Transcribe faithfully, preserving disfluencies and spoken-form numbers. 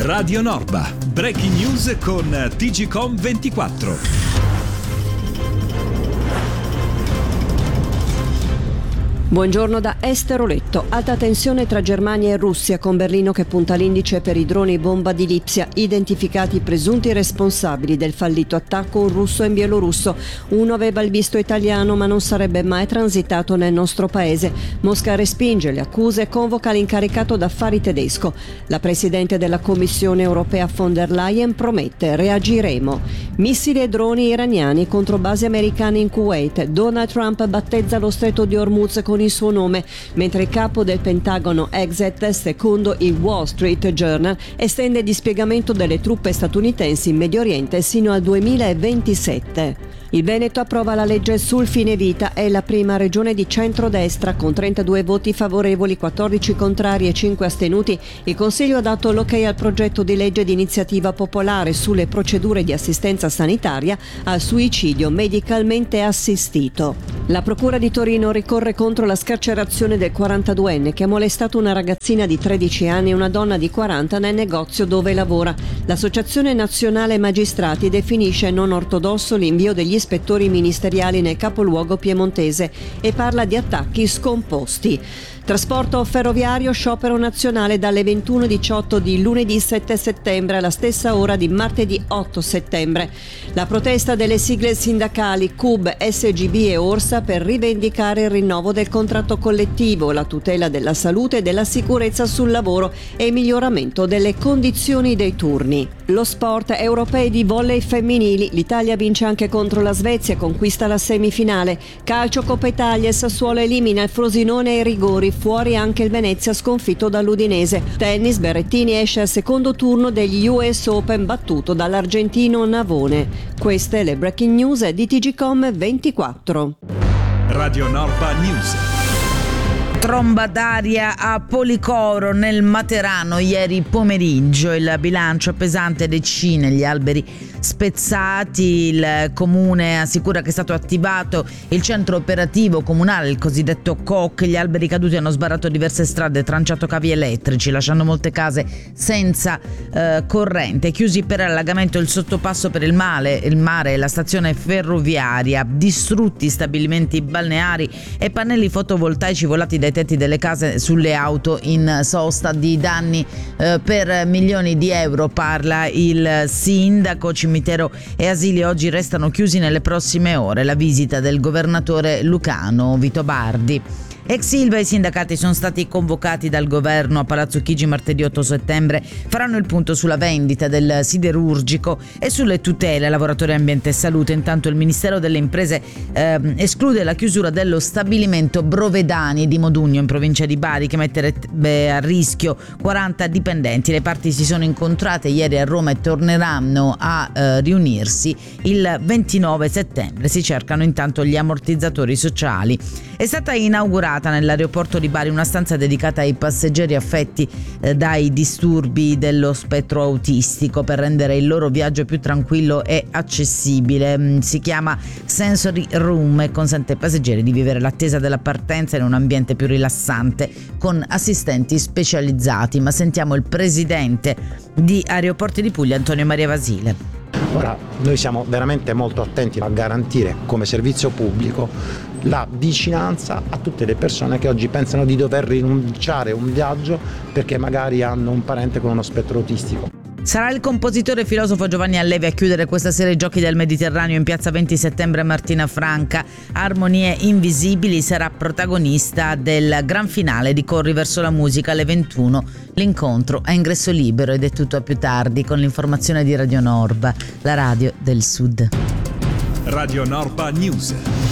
Radio Norba, breaking news con T G Com ventiquattro. Buongiorno da Estero Letto. Alta tensione tra Germania e Russia, con Berlino che punta l'indice per i droni bomba di Lipsia. Identificati i presunti responsabili del fallito attacco, un russo e un bielorusso. Uno aveva il visto italiano ma non sarebbe mai transitato nel nostro paese. Mosca respinge le accuse e convoca l'incaricato d'affari tedesco. La presidente della Commissione europea von der Leyen promette: reagiremo. Missili e droni iraniani contro basi americane in Kuwait. Donald Trump battezza lo stretto di Hormuz con il suo nome, mentre il capo del Pentagono Exet, secondo il Wall Street Journal, estende il dispiegamento delle truppe statunitensi in Medio Oriente sino al duemilaventisette. Il Veneto approva la legge sul fine vita, è la prima regione di centrodestra con trentadue voti favorevoli, quattordici contrari e cinque astenuti. Il Consiglio ha dato l'ok al progetto di legge di iniziativa popolare sulle procedure di assistenza sanitaria al suicidio medicalmente assistito. La Procura di Torino ricorre contro la scarcerazione del quarantaduenne che ha molestato una ragazzina di tredici anni e una donna di quaranta nel negozio dove lavora. L'Associazione Nazionale Magistrati definisce non ortodosso l'invio degli ispettori ministeriali nel capoluogo piemontese e parla di attacchi scomposti. Trasporto ferroviario, sciopero nazionale dalle ventuno e diciotto di lunedì sette settembre alla stessa ora di martedì otto settembre. La protesta delle sigle sindacali C U B, S G B e Orsa per rivendicare il rinnovo del contratto collettivo, la tutela della salute e della sicurezza sul lavoro e il miglioramento delle condizioni dei turni. Lo sport, europei di volley femminili, l'Italia vince anche contro la Svezia, conquista la semifinale. Calcio, Coppa Italia, il Sassuolo elimina il Frosinone ai rigori, fuori anche il Venezia sconfitto dall'Udinese. Tennis, Berrettini esce al secondo turno degli U S Open battuto dall'argentino Navone. Queste le breaking news di T G Com ventiquattro. Radio Norba News. Tromba d'aria a Policoro nel Materano ieri pomeriggio, il bilancio pesante, decine gli alberi spezzati. Il comune assicura che è stato attivato il centro operativo comunale, il cosiddetto C O C. Gli alberi caduti hanno sbarato diverse strade, tranciato cavi elettrici, lasciando molte case senza eh, corrente. Chiusi per allagamento il sottopasso per il mare, il mare e la stazione ferroviaria, distrutti stabilimenti balneari e pannelli fotovoltaici volati dai tetti delle case sulle auto in sosta. Di danni eh, per milioni di euro parla il sindaco. Cimitero e asili oggi restano chiusi nelle prossime ore. La visita del governatore lucano Vito Bardi. Ex Ilva e i sindacati sono stati convocati dal governo a Palazzo Chigi martedì otto settembre. Faranno il punto sulla vendita del siderurgico e sulle tutele a lavoratori, ambiente e salute. Intanto il Ministero delle Imprese eh, esclude la chiusura dello stabilimento Brovedani di Modugno in provincia di Bari, che metterebbe a rischio quaranta dipendenti. Le parti si sono incontrate ieri a Roma e torneranno a eh, riunirsi il ventinove settembre. Si cercano intanto gli ammortizzatori sociali. È stata inaugurata nell'aeroporto di Bari una stanza dedicata ai passeggeri affetti eh, dai disturbi dello spettro autistico per rendere il loro viaggio più tranquillo e accessibile. Si chiama Sensory Room e consente ai passeggeri di vivere l'attesa della partenza in un ambiente più rilassante con assistenti specializzati. Ma sentiamo il presidente di Aeroporti di Puglia, Antonio Maria Vasile. Ora, noi siamo veramente molto attenti a garantire come servizio pubblico la vicinanza a tutte le persone che oggi pensano di dover rinunciare a un viaggio perché magari hanno un parente con uno spettro autistico. Sarà il compositore e filosofo Giovanni Allevi a chiudere questa sera i Giochi del Mediterraneo in piazza venti settembre a Martina Franca. Armonie Invisibili sarà protagonista del gran finale di Corri verso la musica alle ventuno. L'incontro a ingresso libero ed è tutto a più tardi con l'informazione di Radio Norba, la radio del Sud. Radio Norba News.